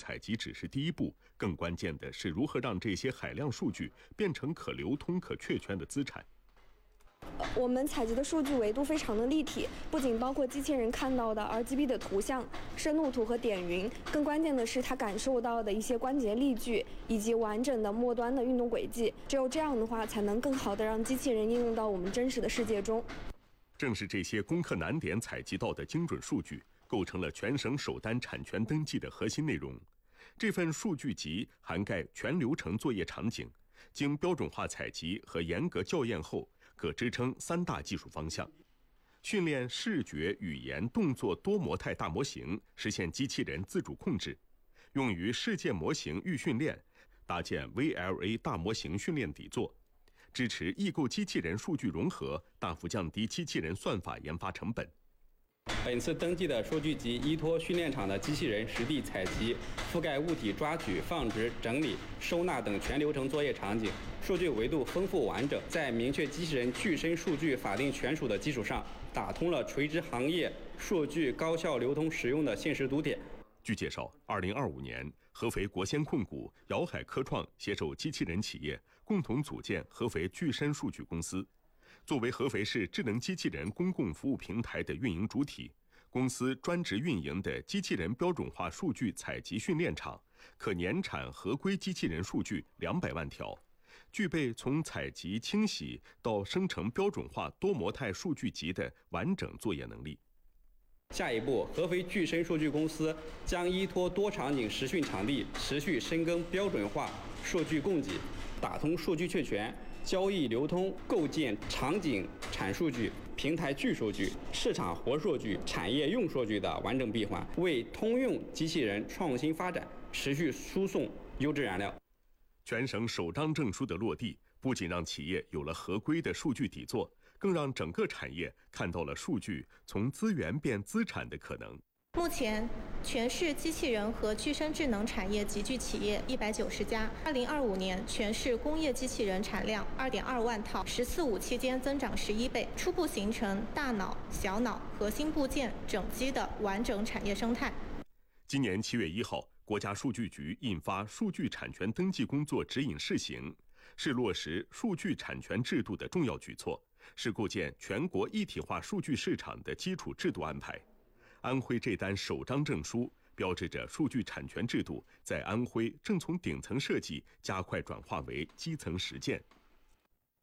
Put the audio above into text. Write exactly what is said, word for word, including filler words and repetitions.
采集只是第一步，更关键的是如何让这些海量数据变成可流通、可确权的资产。 我们采集的数据维度非常的立体，不仅包括机器人看到的 R G B 的图像、深度图和点云，更关键的是它感受到的一些关节力矩以及完整的末端的运动轨迹。只有这样的话，才能更好的让机器人应用到我们真实的世界中。 正是这些攻克难点采集到的精准数据，构成了全省首单产权登记的核心内容。这份数据集涵盖全流程作业场景，经标准化采集和严格校验后，可支撑三大技术方向：训练视觉、语言、动作多模态大模型，实现机器人自主控制；用于世界模型预训练，搭建 V L A 大模型训练底座；支持异构机器人数据融合，大幅降低机器人算法研发成本。 本次登记的数据集依托训练场的机器人实地采集，覆盖物体抓取、放置、整理、收纳等全流程作业场景，数据维度丰富完整，在明确机器人具身数据法定权属的基础上，打通了垂直行业数据高效流通使用的现实堵点。 据介绍，二零二五年，合肥国先控股、瑶海科创携手机器人企业，共同组建合肥具身数据公司。作为合肥市智能机器人公共服务平台的运营主体，公司专职运营的机器人标准化数据采集训练场，可年产合规机器人数据两百万条，具备从采集、清洗到生成标准化多模态数据集的完整作业能力。 下一步，合肥具身数据公司将依托多场景实训场地，持续深耕标准化数据供给，打通数据确权、交易流通，构建场景产数据、平台巨数据、市场活数据、产业用数据的完整闭环，为通用机器人创新发展持续输送优质燃料。 全省首张证书的落地，不仅让企业有了合规的数据底座，更让整个产业看到了数据从资源变资产的可能。 目前，全市机器人和具身智能产业集聚企业一百九十家。二零二五年，全市工业机器人产量二点二万套，“十四五”期间增长十一倍，初步形成大脑、小脑、核心部件整机的完整产业生态。 今年七月一号，国家数据局印发《数据产权登记工作指引（试行）》，是落实数据产权制度的重要举措，是构建全国一体化数据市场的基础制度安排。安徽这单首张证书，标志着数据产权制度在安徽正从顶层设计加快转化为基层实践。